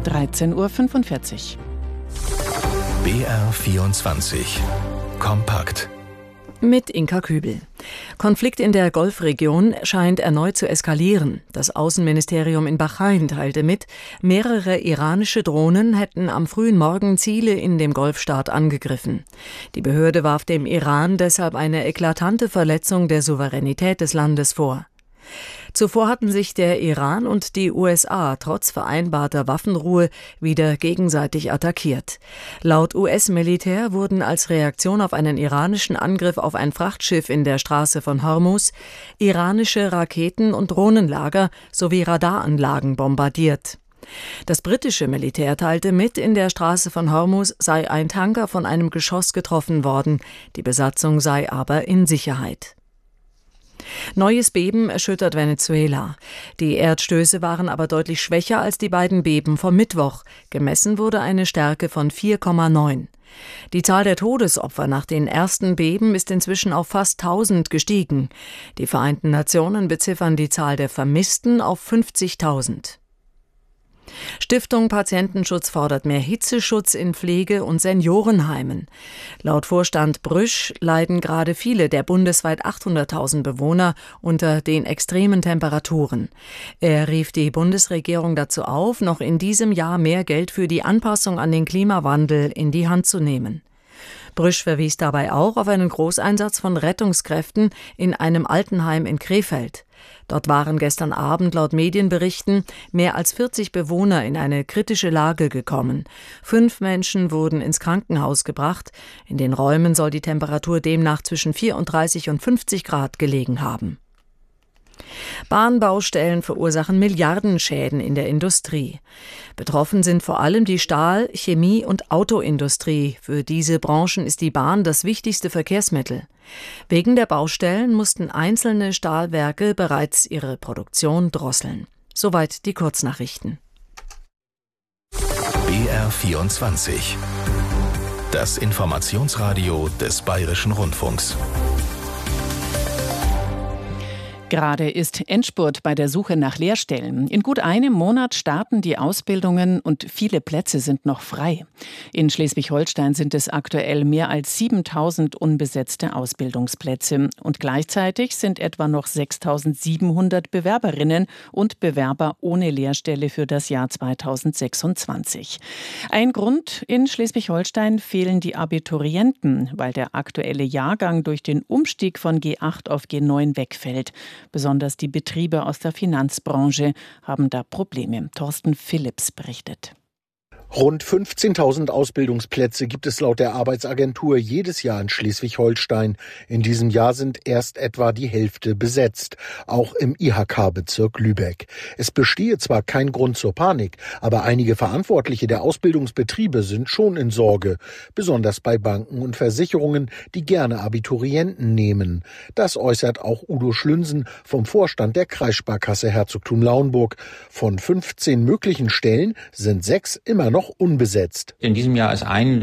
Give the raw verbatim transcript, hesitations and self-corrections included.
dreizehn Uhr fünfundvierzig. B R vierundzwanzig. Kompakt. Mit Inka Kübel. Konflikt in der Golfregion scheint erneut zu eskalieren. Das Außenministerium in Bahrain teilte mit, mehrere iranische Drohnen hätten am frühen Morgen Ziele in dem Golfstaat angegriffen. Die Behörde warf dem Iran deshalb eine eklatante Verletzung der Souveränität des Landes vor. Zuvor hatten sich der Iran und die U S A trotz vereinbarter Waffenruhe wieder gegenseitig attackiert. Laut U S-Militär wurden als Reaktion auf einen iranischen Angriff auf ein Frachtschiff in der Straße von Hormuz iranische Raketen- und Drohnenlager sowie Radaranlagen bombardiert. Das britische Militär teilte mit, in der Straße von Hormuz sei ein Tanker von einem Geschoss getroffen worden, die Besatzung sei aber in Sicherheit. Neues Beben erschüttert Venezuela. Die Erdstöße waren aber deutlich schwächer als die beiden Beben vom Mittwoch. Gemessen wurde eine Stärke von vier Komma neun. Die Zahl der Todesopfer nach den ersten Beben ist inzwischen auf fast tausend gestiegen. Die Vereinten Nationen beziffern die Zahl der Vermissten auf fünfzigtausend. Stiftung Patientenschutz fordert mehr Hitzeschutz in Pflege- und Seniorenheimen. Laut Vorstand Brüsch leiden gerade viele der bundesweit achthunderttausend Bewohner unter den extremen Temperaturen. Er rief die Bundesregierung dazu auf, noch in diesem Jahr mehr Geld für die Anpassung an den Klimawandel in die Hand zu nehmen. Brüsch verwies dabei auch auf einen Großeinsatz von Rettungskräften in einem Altenheim in Krefeld. Dort waren gestern Abend laut Medienberichten mehr als vierzig Bewohner in eine kritische Lage gekommen. Fünf Menschen wurden ins Krankenhaus gebracht. In den Räumen soll die Temperatur demnach zwischen vierunddreißig und fünfzig Grad gelegen haben. Bahnbaustellen verursachen Milliardenschäden in der Industrie. Betroffen sind vor allem die Stahl-, Chemie- und Autoindustrie. Für diese Branchen ist die Bahn das wichtigste Verkehrsmittel. Wegen der Baustellen mussten einzelne Stahlwerke bereits ihre Produktion drosseln. Soweit die Kurznachrichten. B R vierundzwanzig. Das Informationsradio des Bayerischen Rundfunks. Gerade ist Endspurt bei der Suche nach Lehrstellen. In gut einem Monat starten die Ausbildungen und viele Plätze sind noch frei. In Schleswig-Holstein sind es aktuell mehr als siebentausend unbesetzte Ausbildungsplätze. Und gleichzeitig sind etwa noch sechstausendsiebenhundert Bewerberinnen und Bewerber ohne Lehrstelle für das Jahr zweitausendsechsundzwanzig. Ein Grund: in Schleswig-Holstein fehlen die Abiturienten, weil der aktuelle Jahrgang durch den Umstieg von G acht auf G neun wegfällt. Besonders die Betriebe aus der Finanzbranche haben da Probleme. Thorsten Philipps berichtet. Rund fünfzehntausend Ausbildungsplätze gibt es laut der Arbeitsagentur jedes Jahr in Schleswig-Holstein. In diesem Jahr sind erst etwa die Hälfte besetzt, auch im I H K-Bezirk Lübeck. Es bestehe zwar kein Grund zur Panik, aber einige Verantwortliche der Ausbildungsbetriebe sind schon in Sorge, besonders bei Banken und Versicherungen, die gerne Abiturienten nehmen. Das äußert auch Udo Schlünsen vom Vorstand der Kreissparkasse Herzogtum Lauenburg. Von fünfzehn möglichen Stellen sind sechs immer noch noch unbesetzt. In diesem Jahr ist ein